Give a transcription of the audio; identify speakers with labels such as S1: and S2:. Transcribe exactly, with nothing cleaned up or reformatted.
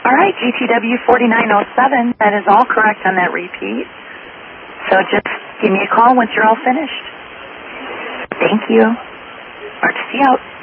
S1: All right, G T W forty-nine oh seven, that is all correct on that repeat. So just give me a call once you're all finished. Thank you. R T C out.